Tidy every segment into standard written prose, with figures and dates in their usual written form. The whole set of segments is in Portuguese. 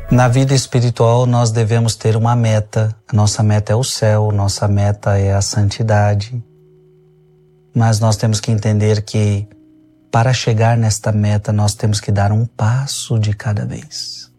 Na vida espiritual nós devemos ter uma meta. A nossa meta é o céu, nossa meta é a santidade. Mas nós temos que entender que para chegar nesta meta nós temos que dar um passo de cada vez.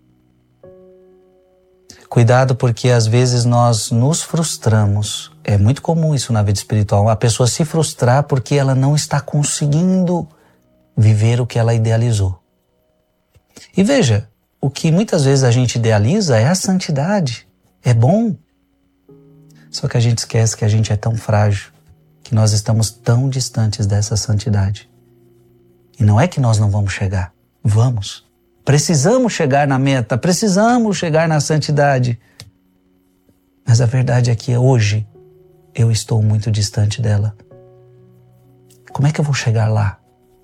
Cuidado, porque às vezes nós nos frustramos. É muito comum isso na vida espiritual. A pessoa se frustrar porque ela não está conseguindo viver o que ela idealizou. E veja, o que muitas vezes a gente idealiza é a santidade. É bom. Só que a gente esquece que a gente é tão frágil, que nós estamos tão distantes dessa santidade. E não é que nós não vamos chegar. Vamos. Precisamos chegar na meta, precisamos chegar na santidade. Mas a verdade é que hoje eu estou muito distante dela. Como é que eu vou chegar lá?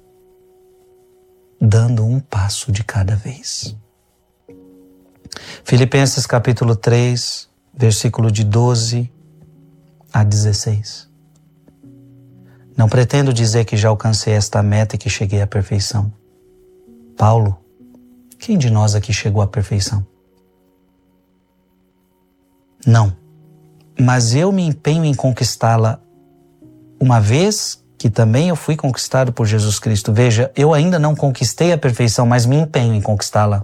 Dando um passo de cada vez. Filipenses capítulo 3, versículo de 12 a 16. Não pretendo dizer que já alcancei esta meta e que cheguei à perfeição. Paulo, quem de nós aqui chegou à perfeição? Não, mas eu me empenho em conquistá-la, uma vez que também eu fui conquistado por Jesus Cristo. Veja, eu ainda não conquistei a perfeição, mas me empenho em conquistá-la.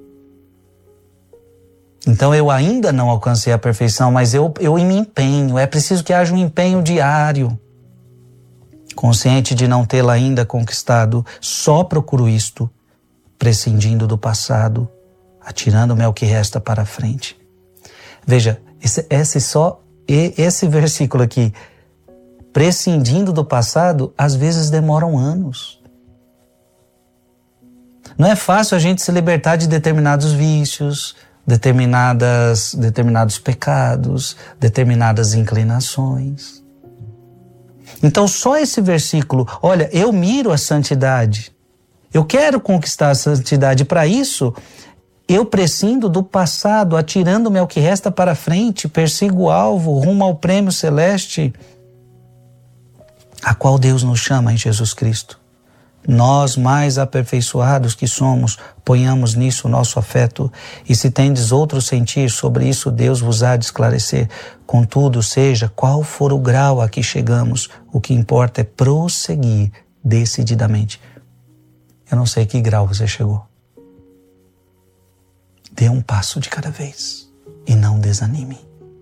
Então eu ainda não alcancei a perfeição, mas eu me empenho. É preciso que haja um empenho diário. Consciente de não tê-la ainda conquistado, só procuro isto, prescindindo do passado, atirando-me ao que resta para a frente. Veja, esse versículo aqui, prescindindo do passado, às vezes demoram anos. Não é fácil a gente se libertar de determinados vícios, determinados pecados, determinadas inclinações. Então só esse versículo, olha, eu miro a santidade, eu quero conquistar a santidade, para isso eu prescindo do passado, atirando-me ao que resta para frente, persigo o alvo, rumo ao prêmio celeste, a qual Deus nos chama em Jesus Cristo. Nós, mais aperfeiçoados que somos, ponhamos nisso o nosso afeto, e se tendes outro sentir, sobre isso Deus vos há de esclarecer. Contudo, seja qual for o grau a que chegamos, o que importa é prosseguir decididamente. Eu não sei que grau você chegou. Dê um passo de cada vez e não desanime.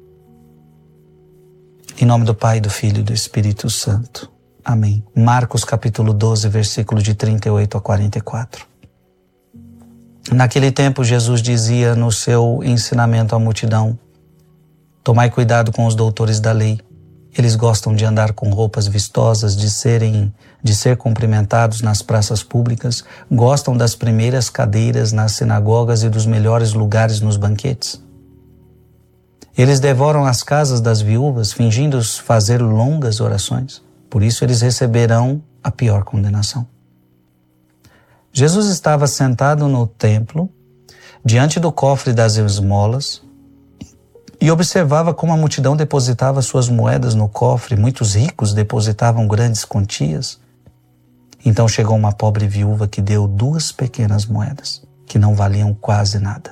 Em nome do Pai, do Filho e do Espírito Santo. Amém. Marcos capítulo 12, versículo de 38 a 44. Naquele tempo Jesus dizia no seu ensinamento à multidão: tomai cuidado com os doutores da lei. Eles gostam de andar com roupas vistosas, de ser cumprimentados nas praças públicas, gostam das primeiras cadeiras nas sinagogas e dos melhores lugares nos banquetes. Eles devoram as casas das viúvas, fingindo fazer longas orações. Por isso eles receberão a pior condenação. Jesus estava sentado no templo, diante do cofre das esmolas, e observava como a multidão depositava suas moedas no cofre. Muitos ricos depositavam grandes quantias. Então chegou uma pobre viúva que deu 2 pequenas moedas, que não valiam quase nada.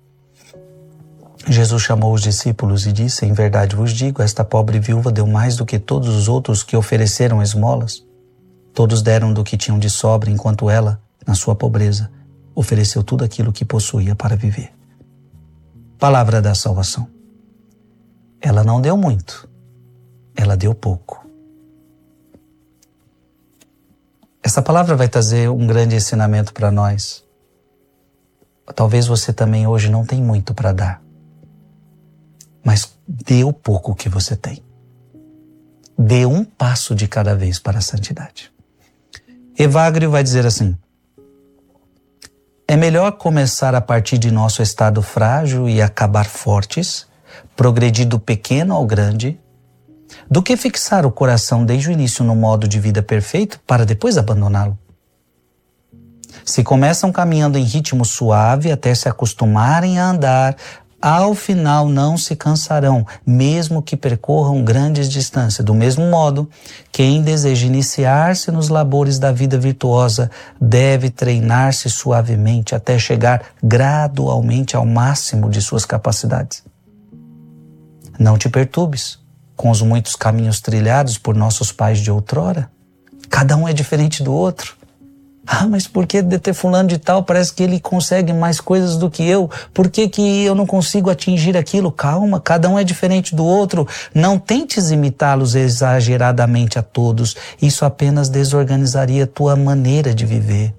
Jesus chamou os discípulos e disse: em verdade vos digo, esta pobre viúva deu mais do que todos os outros que ofereceram esmolas. Todos deram do que tinham de sobra, enquanto ela, na sua pobreza, ofereceu tudo aquilo que possuía para viver. Palavra da salvação. Ela não deu muito, ela deu pouco. Essa palavra vai trazer um grande ensinamento para nós. Talvez você também hoje não tem muito para dar, mas dê o pouco que você tem. Dê um passo de cada vez para a santidade. Evagrio vai dizer assim: é melhor começar a partir de nosso estado frágil e acabar fortes, progredir do pequeno ao grande, do que fixar o coração desde o início no modo de vida perfeito para depois abandoná-lo. Se começam caminhando em ritmo suave até se acostumarem a andar ao final não se cansarão, mesmo que percorram grandes distâncias. Do mesmo modo, quem deseja iniciar-se nos labores da vida virtuosa deve treinar-se suavemente até chegar gradualmente ao máximo de suas capacidades. Não te perturbes com os muitos caminhos trilhados por nossos pais de outrora. Cada um é diferente do outro. Mas por que de ter fulano de tal parece que ele consegue mais coisas do que eu? Por que eu não consigo atingir aquilo? Calma, cada um é diferente do outro. Não tentes imitá-los exageradamente a todos. Isso apenas desorganizaria a tua maneira de viver.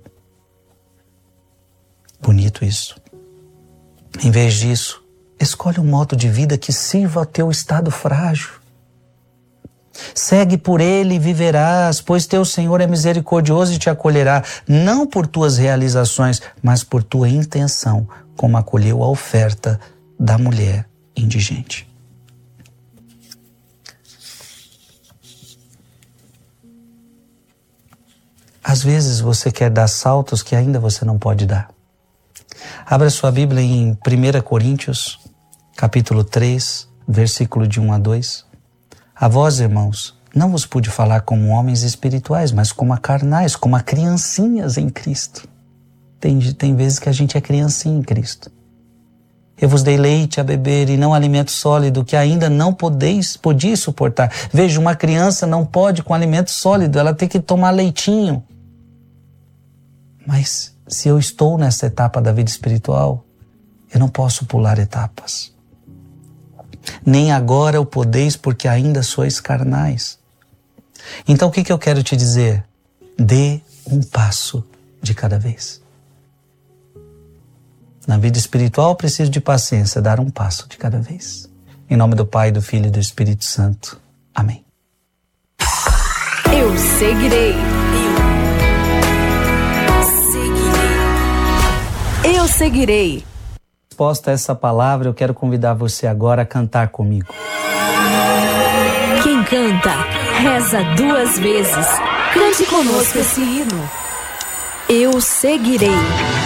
Bonito isso. Em vez disso, escolhe um modo de vida que sirva ao teu estado frágil. Segue por ele e viverás, pois teu Senhor é misericordioso e te acolherá, não por tuas realizações, mas por tua intenção, como acolheu a oferta da mulher indigente. Às vezes você quer dar saltos que ainda você não pode dar. Abra sua Bíblia em 1 Coríntios, capítulo 3, versículo de 1 a 2. A vós, irmãos, não vos pude falar como homens espirituais, mas como a carnais, como a criancinhas em Cristo. Tem vezes que a gente é criancinha em Cristo. Eu vos dei leite a beber e não alimento sólido, que ainda não podiais suportar. Veja, uma criança não pode com alimento sólido, ela tem que tomar leitinho. Mas se eu estou nessa etapa da vida espiritual, eu não posso pular etapas. Nem agora o podeis, porque ainda sois carnais. Então o que eu quero te dizer? Dê um passo de cada vez. Na vida espiritual preciso de paciência, dar um passo de cada vez. Em nome do Pai, do Filho e do Espírito Santo. Amém. Eu seguirei. Eu seguirei. Resposta a essa palavra, eu quero convidar você agora a cantar comigo. Quem canta, reza 2 vezes. Cante conosco esse hino. Eu seguirei.